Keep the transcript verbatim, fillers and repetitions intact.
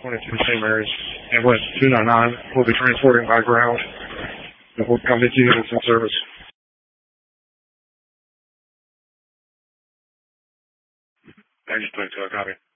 twenty-two Saint Mary's, ambulance two nine nine will be transporting by ground. The Fort County units in service. Angel twenty-two, I copy.